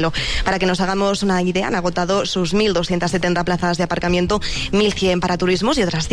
cielo. Para que nos hagamos una idea, han agotado sus 1.270 plazas de aparcamiento, 1.100 para turismos y otras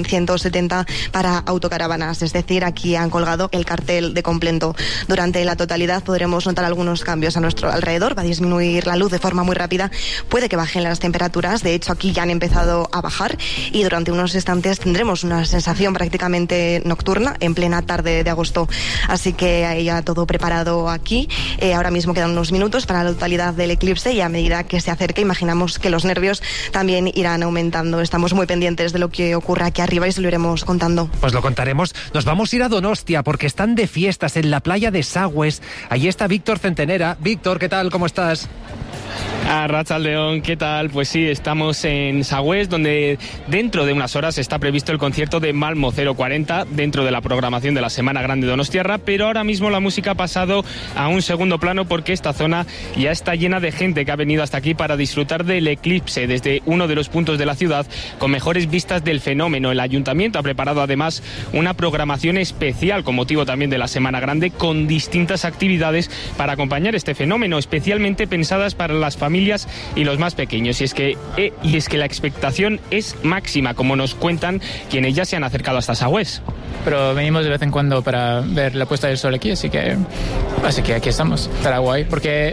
170 para autocaravanas. Es decir, aquí han colgado el cartel de completo. Durante la totalidad podremos notar algunos cambios a nuestro alrededor. Va a disminuir la luz de forma muy rápida. Puede que bajen las temperaturas. De hecho, aquí ya han empezado a bajar y durante unos instantes tendremos una sensación prácticamente nocturna en plena tarde de agosto. Así que hay ya todo preparado aquí. Ahora mismo quedan unos minutos para la totalidad del eclipse y a medida que se acerque, imaginamos que los nervios también irán aumentando. Estamos muy pendientes de lo que ocurra aquí arriba y se lo iremos contando. Pues lo contaremos. Nos vamos a ir a Donostia porque están de fiestas en la playa de Sagües. Allí está Víctor Centenera. Víctor, ¿qué tal? ¿Cómo estás? Arratsaldeon, ¿qué tal? Pues sí, estamos en Sagües, donde dentro de unas horas está previsto el concierto de Malmo 040 dentro de la programación de la Semana Grande Donostiarra, pero ahora mismo la música ha pasado a un segundo plano porque esta zona ya está llena de gente que ha venido hasta aquí para disfrutar del eclipse desde uno de los puntos de la ciudad con mejores vistas del fenómeno. El ayuntamiento ha preparado además una programación especial con motivo también de la Semana Grande con distintas actividades para acompañar este fenómeno, especialmente pensadas para las familias y los más pequeños. Y es que la expectación es máxima, como nos cuentan quienes ya se han acercado hasta Sagües. Pero venimos de vez en cuando para ver la puesta del sol aquí, así que aquí estamos. Estará guay, porque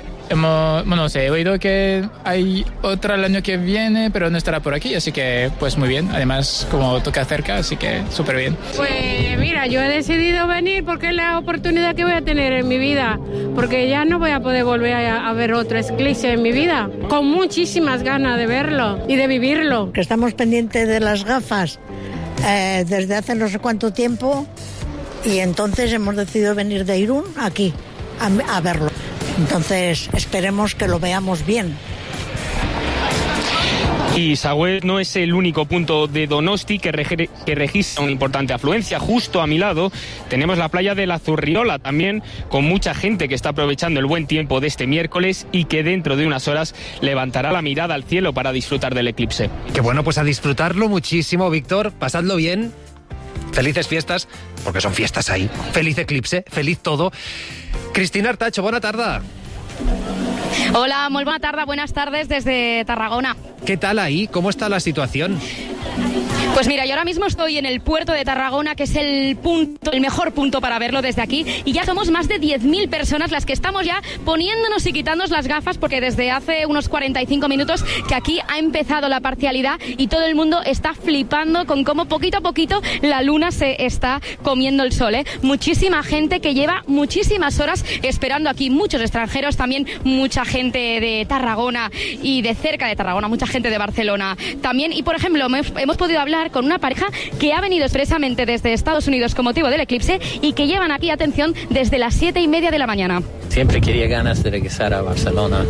he oído que hay otra el año que viene, pero no estará por aquí, así que pues muy bien. Además, como toca cerca, así que súper bien. Pues mira, yo he decidido venir porque es la oportunidad que voy a tener en mi vida, porque ya no voy a poder volver a ver otro eclipse en mi vida, con muchísimas ganas de verlo y de vivirlo. Que estamos pendientes de las gafas desde hace no sé cuánto tiempo y entonces hemos decidido venir de Irún aquí a verlo. Entonces esperemos que lo veamos bien. Y Sagües no es el único punto de Donosti que registra una importante afluencia. Justo a mi lado tenemos la playa de la Zurriola, también con mucha gente que está aprovechando el buen tiempo de este miércoles y que dentro de unas horas levantará la mirada al cielo para disfrutar del eclipse. Qué bueno, pues a disfrutarlo muchísimo, Víctor. Pasadlo bien. Felices fiestas, porque son fiestas ahí. Feliz eclipse, feliz todo. Cristina Artacho, buena tarde. Hola, muy buena tarde, buenas tardes desde Tarragona. ¿Qué tal ahí? ¿Cómo está la situación? Pues mira, yo ahora mismo estoy en el puerto de Tarragona, que es el mejor punto para verlo desde aquí, y ya somos más de 10.000 personas las que estamos ya poniéndonos y quitándonos las gafas, porque desde hace unos 45 minutos que aquí ha empezado la parcialidad y todo el mundo está flipando con cómo poquito a poquito la luna se está comiendo el sol, ¿eh? Muchísima gente que lleva muchísimas horas esperando aquí, muchos extranjeros, también mucha gente de Tarragona y de cerca de Tarragona, mucha gente de Barcelona también. Y por ejemplo, hemos podido hablar con una pareja que ha venido expresamente desde Estados Unidos con motivo del eclipse y que llevan aquí, atención, desde las 7:30 de la mañana. Siempre quería ganas de regresar a Barcelona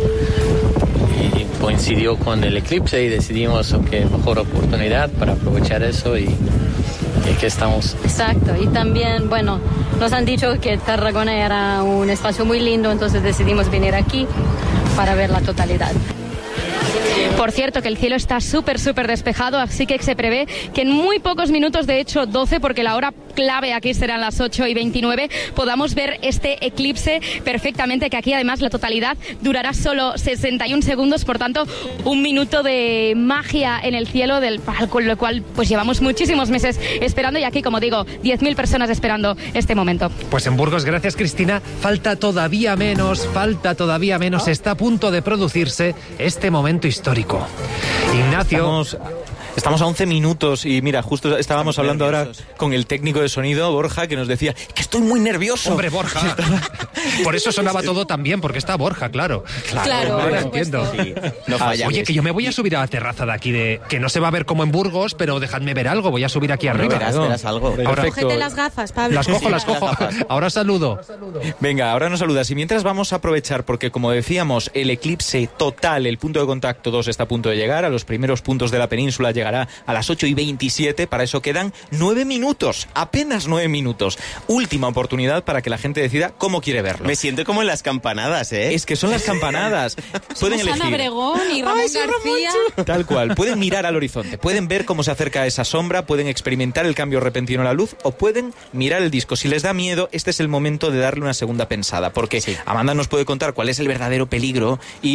y coincidió con el eclipse y decidimos que mejor oportunidad para aprovechar eso y aquí estamos. Exacto, y también, bueno, nos han dicho que Tarragona era un espacio muy lindo, entonces decidimos venir aquí para ver la totalidad. Por cierto, que el cielo está súper despejado, así que se prevé que en muy pocos minutos, de hecho 12, porque la hora clave aquí serán las 8:29, podamos ver este eclipse perfectamente, que aquí además la totalidad durará solo 61 segundos, por tanto, un minuto de magia en el cielo, con lo cual pues llevamos muchísimos meses esperando, y aquí, como digo, 10.000 personas esperando este momento. Pues en Burgos, gracias Cristina, falta todavía menos, está a punto de producirse este momento histórico. Ignacio. Estamos a 11 minutos y mira, justo estábamos hablando ahora con el técnico de sonido, Borja, que nos decía que estoy muy nervioso. Hombre, Borja. Por eso sonaba todo tan bien, porque está Borja, claro. Claro, ahora entiendo. Sí, no falla. Oye, que yo me voy a subir a la terraza de aquí, que no se va a ver como en Burgos, pero dejadme ver algo, voy a subir aquí arriba. Verás algo. Cógete las gafas, Pablo. Las cojo. Ahora saludo. Venga, ahora nos saludas. Y mientras vamos a aprovechar, porque como decíamos, el eclipse total, el punto de contacto 2 está a punto de llegar, a los primeros puntos de la península llegará a las 8:27, para eso quedan 9 minutos, apenas 9 minutos. Última oportunidad para que la gente decida cómo quiere verlo. Me siento como en las campanadas, ¿eh? Es que son las campanadas. Pueden elegir. Ana Obregón y Ramón García. Tal cual. Pueden mirar al horizonte, pueden ver cómo se acerca esa sombra, pueden experimentar el cambio repentino de la luz o pueden mirar el disco. Si les da miedo, este es el momento de darle una segunda pensada, porque Amanda nos puede contar cuál es el verdadero peligro y